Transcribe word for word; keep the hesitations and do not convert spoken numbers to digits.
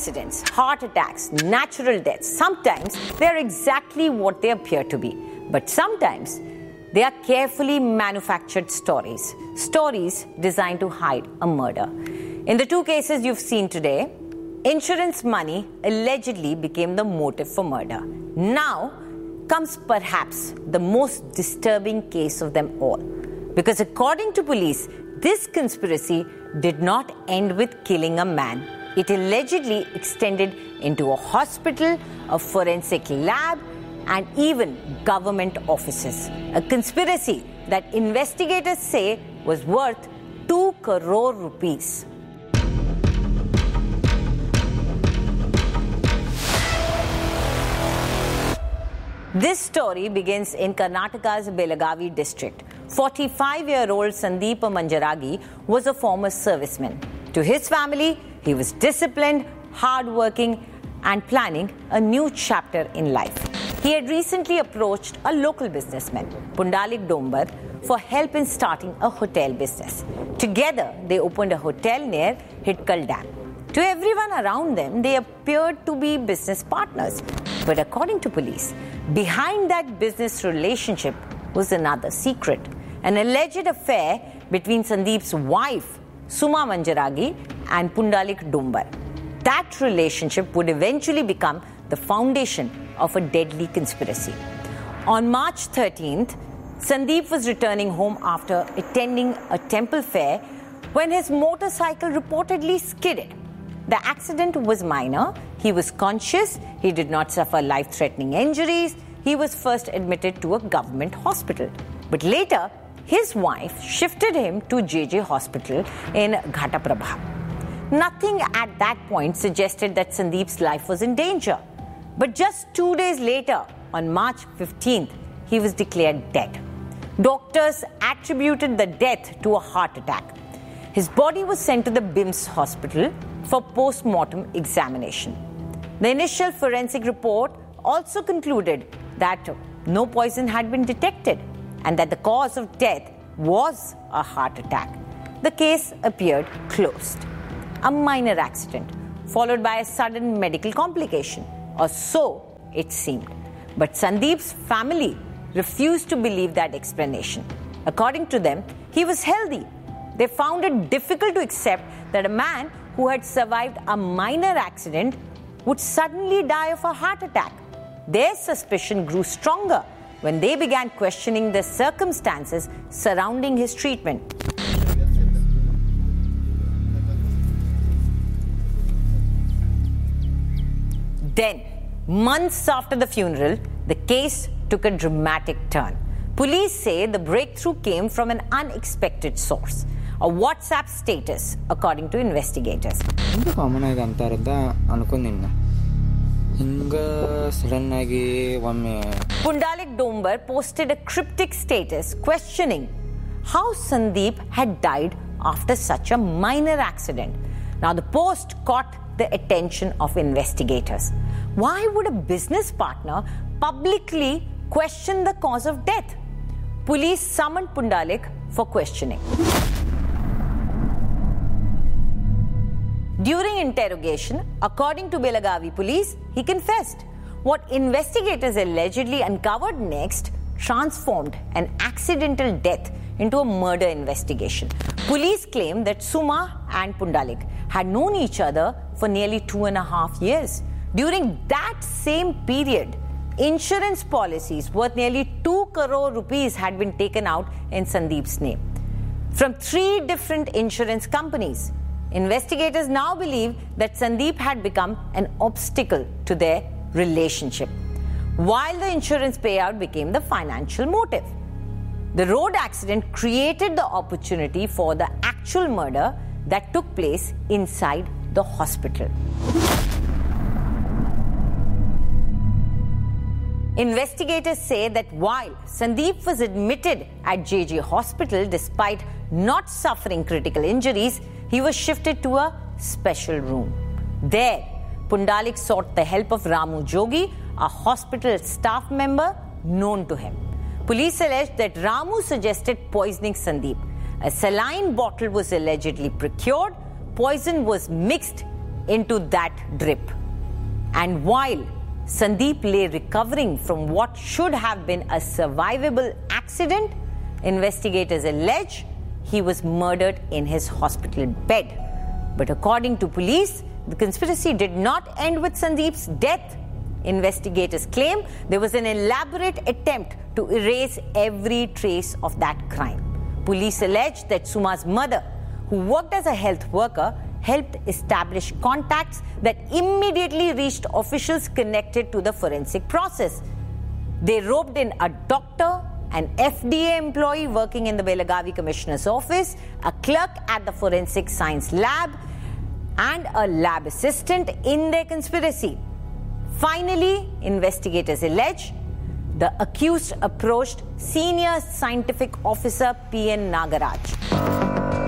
accidents, heart attacks, natural deaths, sometimes they are exactly what they appear to be. But sometimes they are carefully manufactured stories, stories designed to hide a murder. In the two cases you've seen today, insurance money allegedly became the motive for murder. Now comes perhaps the most disturbing case of them all. Because according to police, this conspiracy did not end with killing a man. It allegedly extended into a hospital, a forensic lab, and even government offices. A conspiracy that investigators say was worth two crore rupees. This story begins in Karnataka's Belagavi district. forty-five-year-old Sandeep Manjaragi was a former serviceman. To his family, he was disciplined, hardworking, and planning a new chapter in life. He had recently approached a local businessman, Pundalik Dombar, for help in starting a hotel business. Together, they opened a hotel near Hitkal Dam. To everyone around them, they appeared to be business partners. But according to police, behind that business relationship was another secret, an alleged affair between Sandeep's wife, Suma Manjaragi, and Pundalik Dombar. That relationship would eventually become the foundation of a deadly conspiracy. On March thirteenth, Sandeep was returning home after attending a temple fair when his motorcycle reportedly skidded. The accident was minor. He was conscious. He did not suffer life-threatening injuries. He was first admitted to a government hospital. But later, his wife shifted him to J J Hospital in Ghataprabha. Nothing at that point suggested that Sandeep's life was in danger. But just two days later, on March fifteenth, he was declared dead. Doctors attributed the death to a heart attack. His body was sent to the B I M S hospital for post-mortem examination. The initial forensic report also concluded that no poison had been detected and that the cause of death was a heart attack. The case appeared closed. A minor accident followed by a sudden medical complication, or so it seemed. But Sandeep's family refused to believe that explanation. According to them, he was healthy. They found it difficult to accept that a man who had survived a minor accident would suddenly die of a heart attack. Their suspicion grew stronger when they began questioning the circumstances surrounding his treatment. Then, months after the funeral, the case took a dramatic turn. Police say the breakthrough came from an unexpected source, a WhatsApp status, according to investigators. Pundalik Dombar posted a cryptic status questioning how Sandeep had died after such a minor accident. Now, the post caught the attention of investigators. Why would a business partner publicly question the cause of death? Police summoned Pundalik for questioning. During interrogation, according to Belagavi police, he confessed. What investigators allegedly uncovered next transformed an accidental death into a murder investigation. Police claim that Suma and Pundalik had known each other for nearly two and a half years. During that same period, insurance policies worth nearly two crore rupees had been taken out in Sandeep's name from three different insurance companies. Investigators now believe that Sandeep had become an obstacle to their relationship, while the insurance payout became the financial motive. The road accident created the opportunity for the actual murder that took place inside the hospital. Investigators say that while Sandeep was admitted at J J Hospital despite not suffering critical injuries, he was shifted to a special room. There, Pundalik sought the help of Ramu Jogi, a hospital staff member known to him. Police alleged that Ramu suggested poisoning Sandeep. A saline bottle was allegedly procured. Poison was mixed into that drip. And while Sandeep lay recovering from what should have been a survivable accident, investigators allege he was murdered in his hospital bed. But according to police, the conspiracy did not end with Sandeep's death. Investigators claim there was an elaborate attempt to erase every trace of that crime. Police allege that Suma's mother, who worked as a health worker, helped establish contacts that immediately reached officials connected to the forensic process. They roped in a doctor, an F D A employee working in the Belagavi Commissioner's office, a clerk at the Forensic Science Lab, and a lab assistant in their conspiracy. Finally, investigators allege the accused approached Senior Scientific Officer P N Nagaraj.